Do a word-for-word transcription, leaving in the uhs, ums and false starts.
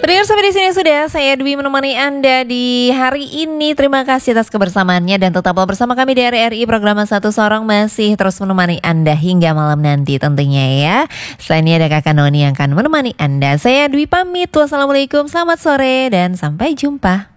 Pendengar sampai di sini sudah saya Dwi menemani Anda di hari ini. Terima kasih atas kebersamaannya dan tetaplah bersama kami di R R I program Satu Sorong masih terus menemani Anda hingga malam nanti tentunya ya. Selain ini ada Kakak Noni yang akan menemani Anda. Saya Dwi pamit. Wassalamualaikum, selamat sore dan sampai jumpa.